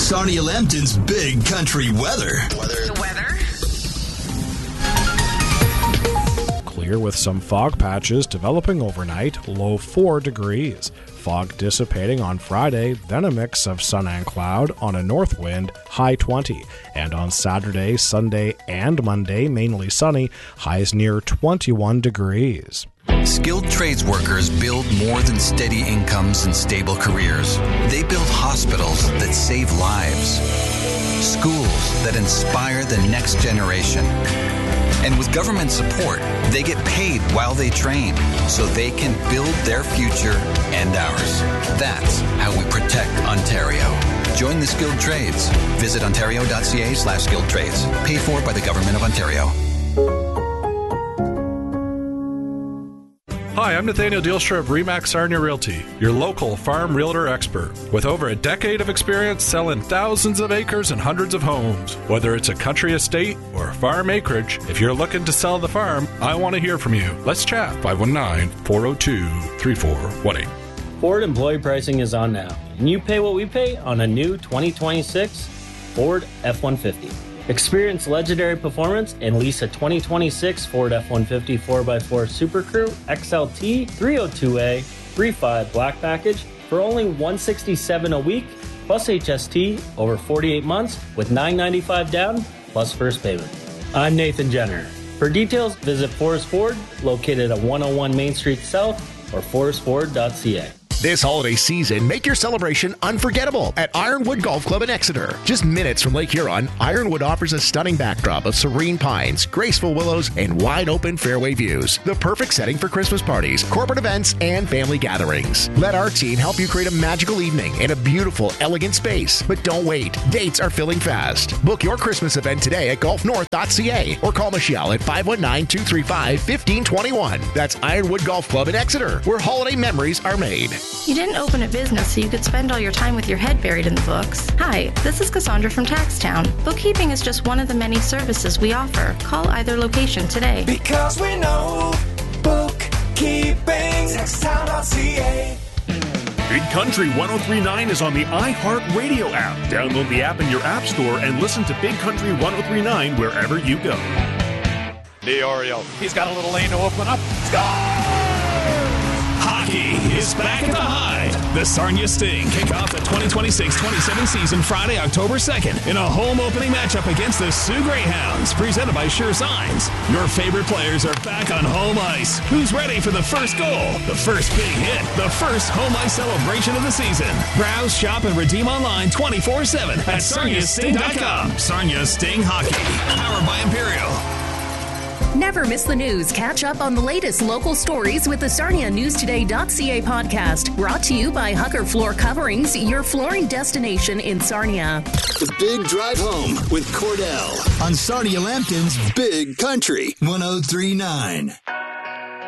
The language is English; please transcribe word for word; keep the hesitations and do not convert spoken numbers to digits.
Sarnia Lambton's Big Country Weather. Weather. The weather. Clear with some fog patches developing overnight, low four degrees. Fog dissipating on Friday, then a mix of sun and cloud on a north wind, high twenty. And on Saturday, Sunday, and Monday, mainly sunny, highs near twenty-one degrees. Skilled trades workers build more than steady incomes and stable careers. They build hospitals that save lives, schools that inspire the next generation. And with government support, they get paid while they train so they can build their future and ours. That's how we protect Ontario. Join the skilled trades. Visit ontario.ca slash skilled trades. Paid for by the Government of Ontario. Hi, I'm Nathaniel Dielstra of Remax Sarnia Realty, your local farm realtor expert. With over a decade of experience selling thousands of acres and hundreds of homes. Whether it's a country estate or farm acreage, if you're looking to sell the farm, I want to hear from you. Let's chat. five one nine, four oh two, three four one eight. Ford employee pricing is on now, and you pay what we pay on a new twenty twenty-six Ford F one fifty. Experience legendary performance and lease a twenty twenty-six Ford F one fifty four by four Super Crew X L T three oh two A three point five Black Package for only one hundred sixty-seven dollars a week, plus H S T over forty-eight months with nine hundred ninety-five dollars down, plus first payment. I'm Nathan Jenner. For details, visit Forest Ford, located at one oh one Main Street South, or forest ford dot c a. This holiday season, make your celebration unforgettable at Ironwood Golf Club in Exeter. Just minutes from Lake Huron, Ironwood offers a stunning backdrop of serene pines, graceful willows, and wide-open fairway views. The perfect setting for Christmas parties, corporate events, and family gatherings. Let our team help you create a magical evening in a beautiful, elegant space. But don't wait. Dates are filling fast. Book your Christmas event today at golf north dot c a or call Michelle at five one nine, two three five, one five two one. That's Ironwood Golf Club in Exeter, where holiday memories are made. You didn't open a business so you could spend all your time with your head buried in the books. Hi, this is Cassandra from Taxtown. Bookkeeping is just one of the many services we offer. Call either location today. Because we know bookkeeping. Taxtown dot c a. Big Country one oh three point nine is on the iHeartRadio app. Download the app in your app store and listen to Big Country one oh three point nine wherever you go. DiOrio, he's got a little lane to open up. Score! Hockey is back at the Hide. The Sarnia Sting kick off the twenty twenty-six twenty-seven season Friday, October second in a home opening matchup against the Sioux Greyhounds, presented by Sure Signs. Your favorite players are back on home ice. Who's ready for the first goal, the first big hit, the first home ice celebration of the season? Browse, shop, and redeem online twenty-four seven at sarnia sting dot com. Sarnia Sting Hockey, powered by Imperial. Never miss the news. Catch up on the latest local stories with the Sarnia News Today dot c a podcast. Brought to you by Hucker Floor Coverings, your flooring destination in Sarnia. The Big Drive Home with Cordell on Sarnia Lambton's Big Country one oh three point nine.